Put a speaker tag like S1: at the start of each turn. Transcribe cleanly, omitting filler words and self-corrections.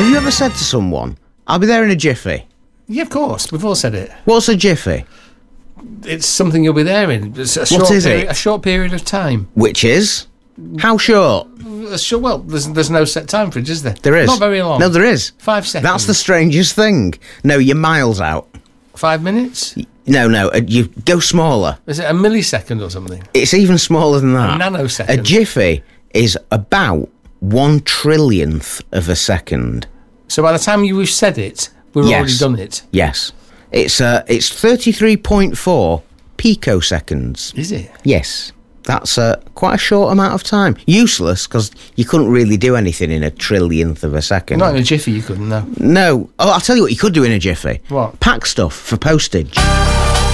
S1: Have you ever said to someone, I'll be there in a jiffy?
S2: Yeah, of course. We've all said it.
S1: What's a jiffy?
S2: It's something you'll be there in. It's a a short period of time.
S1: Which is? How short?
S2: Well, there's no set time for it, is there?
S1: There is.
S2: Not very long.
S1: No, there is.
S2: 5 seconds.
S1: That's the strangest thing. No, you're miles out.
S2: 5 minutes?
S1: No, you go smaller.
S2: Is it a millisecond or something?
S1: It's even smaller than that.
S2: A nanosecond.
S1: A jiffy is about 1/1,000,000th of a second.
S2: So by the time you've said it, we've already done it.
S1: Yes. It's 33.4 picoseconds.
S2: Is it?
S1: Yes. That's quite a short amount of time. Useless, because you couldn't really do anything in 1/1,000,000th of a second.
S2: Not in a jiffy, you couldn't, no.
S1: No. Oh, I'll tell you what you could do in a jiffy.
S2: What?
S1: Pack stuff for postage.